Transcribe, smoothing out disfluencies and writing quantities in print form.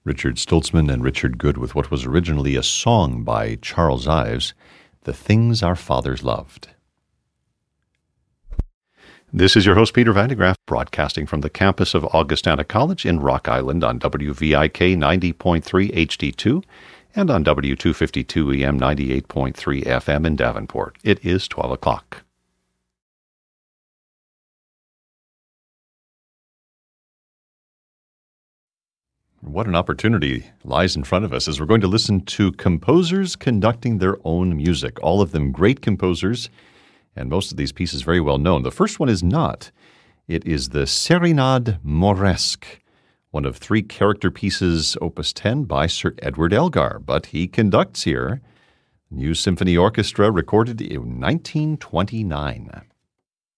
Richard Stoltzman and Richard Good with what was originally a song by Charles Ives, The Things Our Fathers Loved. This is your host, Peter Vandegraff, broadcasting from the campus of Augustana College in Rock Island on WVIK 90.3 HD2 and on W252 EM 98.3 FM in Davenport. It is 12 o'clock. What an opportunity lies in front of us as we're going to listen to composers conducting their own music, all of them great composers, and most of these pieces very well known. The first one is not. It is the Serenade Mauresque, one of three character pieces, Opus 10, by Sir Edward Elgar, but he conducts here. New Symphony Orchestra, recorded in 1929.